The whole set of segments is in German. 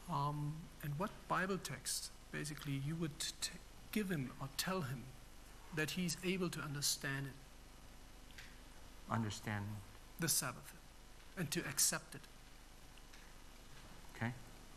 And what Bible text basically you would give him or tell him that he's able to understand it, Understand. the Sabbath, and to accept it? Okay.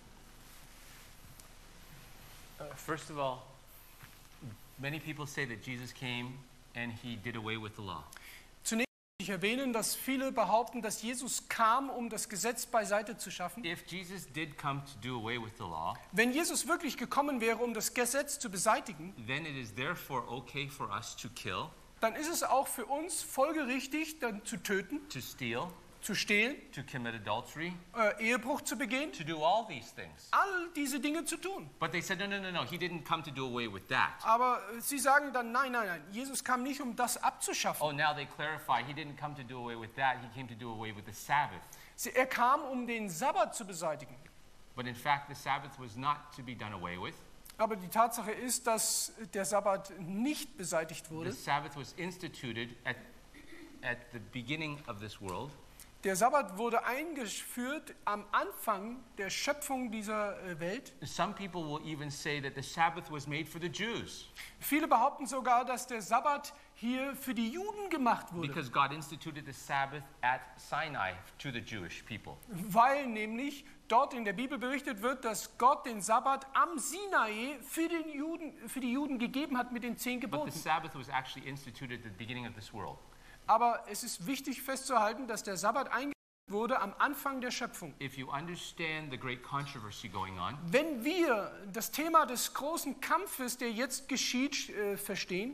First of all, many people say that Jesus came and he did away with the law. Zunächst möchte ich erwähnen, dass viele behaupten, dass Jesus kam, um das Gesetz beiseite zu schaffen. If Jesus did come to do away with the law, Wenn Jesus wirklich gekommen wäre, um das Gesetz zu beseitigen, then it is therefore okay for us to kill, dann ist es auch für uns folgerichtig, dann zu töten, to steal, zu stehlen, to commit adultery, Ehebruch zu begehen, to do all these things. all diese Dinge zu tun. But they said, no, he didn't come to do away with that. Aber sie sagen dann, nein, Jesus kam nicht, um das abzuschaffen. Oh, now they clarify, he didn't come to do away with that, he came to do away with the Sabbath. Er kam, um den Sabbat zu beseitigen. But in fact, the Sabbath was not to be done away with. Aber die Tatsache ist, dass der Sabbat nicht beseitigt wurde. The Sabbath was instituted at the beginning of this world. Der Sabbat wurde eingeführt am Anfang der Schöpfung dieser Welt. Some people will even say that the Sabbath was made for the Jews Viele behaupten sogar, dass der Sabbat hier für die Juden gemacht wurde, because God instituted the Sabbath at Sinai to the Jewish people. weil nämlich dort in der Bibel berichtet wird, dass Gott den Sabbat am Sinai für die Juden gegeben hat mit den 10 But Geboten. the Sabbath was actually instituted at the beginning of this world. Aber es ist wichtig festzuhalten, dass der Sabbat eingeführt wurde am Anfang der Schöpfung. If you understand the great controversy going on, Wenn wir das Thema des großen Kampfes, der jetzt geschieht, verstehen,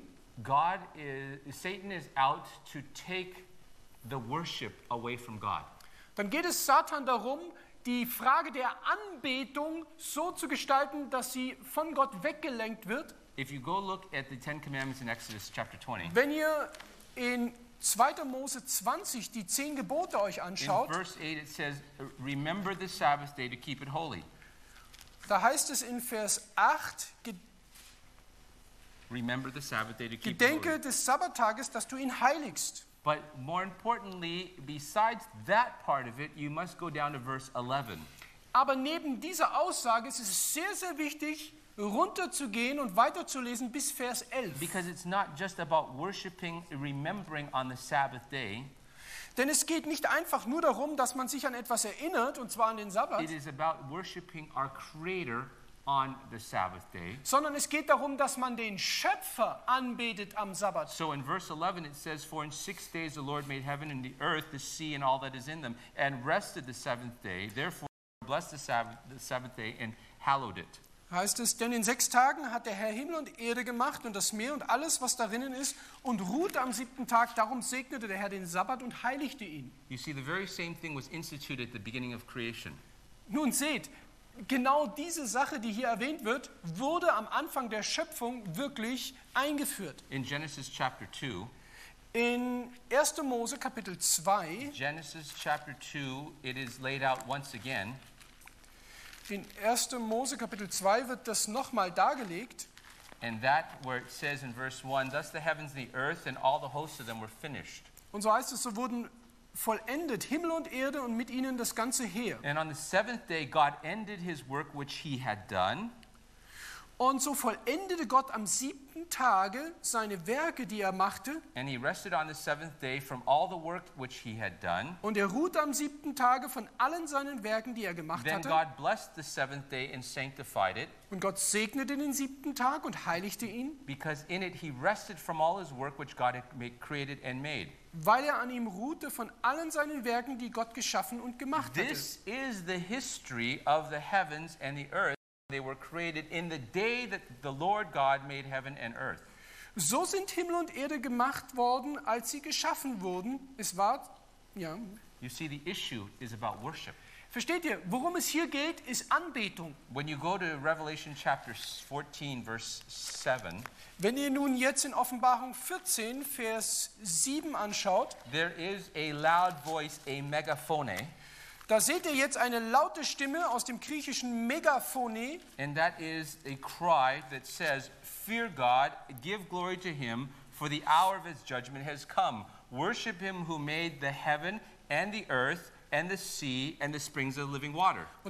Satan is out to take the worship away from God. dann geht es Satan darum, die Frage der Anbetung so zu gestalten, dass sie von Gott weggelenkt wird. If you go look at the Ten Commandments in Exodus chapter 20, Wenn ihr in 2. Mose 20 die 10 Gebote euch in anschaut, verse 8 it says, remember the Sabbath day to keep it holy. da heißt es in Vers 8, Remember the Sabbath day to keep it Gedenke holy. des Sabbattages, dass du ihn heiligst. But more importantly, besides that part of it, you must go down to verse 11. Aber neben dieser Aussage ist es sehr, sehr wichtig, runterzugehen und weiterzulesen bis Vers 11. Because it's not just about worshiping, remembering on the Sabbath day. Denn es geht nicht einfach nur darum, dass man sich an etwas erinnert, und zwar an den Sabbat, It is about worshiping our Creator on the Sabbath day. sondern es geht darum, dass man den Schöpfer anbetet am Sabbat. So in verse 11 it says, for in 6 days the Lord made heaven and the earth, the sea and all that is in them, and rested the seventh day. Therefore blessed the Sabbath day and hallowed it. Heißt es, denn in 6 Tagen hat der Herr Himmel und Erde gemacht und das Meer und alles, was darinnen ist, und ruhte am 7. Tag. Darum segnete der Herr den Sabbat und heiligte ihn. You see, the very same thing was instituted at the beginning of creation. Nun seht, genau diese Sache, die hier erwähnt wird, wurde am Anfang der Schöpfung wirklich eingeführt. In Genesis chapter 2, In 1. Mose Kapitel 2, Genesis chapter 2, it is laid out once again. in 1. Mose Kapitel 2 wird das nochmal dargelegt. And that where it says in verse 1, thus the heavens and the earth and all the hosts of them were finished. Und so heißt es, so wurden vollendet Himmel und Erde und mit ihnen das ganze Heer. And on the seventh day God ended his work which he had done. Und so vollendete Gott am 7. Tage seine Werke, die er machte, And he rested on the seventh day from all the work which he had done. und er ruhte am 7. Tage von allen seinen Werken, die er gemacht Then hatte. God blessed the seventh day and sanctified it, Und Gott segnete den 7. Tag und heiligte ihn, because in it he rested from all his work which God had created and made. weil er an ihm ruhte von allen seinen Werken, die Gott geschaffen und gemacht hatte. This is the history of the heavens and the earth. They were created in the day that the Lord God made heaven and earth. So sind Himmel und Erde gemacht worden, als sie geschaffen wurden. Es war, ja, You see, the issue is about worship. versteht ihr, worum es hier geht, ist Anbetung. When you go to Revelation chapter 14, verse 7, Wenn ihr nun jetzt in Offenbarung 14, Vers 7 anschaut, there is a loud voice, a megaphone, da seht ihr jetzt eine laute Stimme aus dem griechischen Megaphone, and that is a cry that says, fear God, give glory to him, for the hour of his judgment has come. Worship him who made the heaven and the earth and the sea and the springs of living water.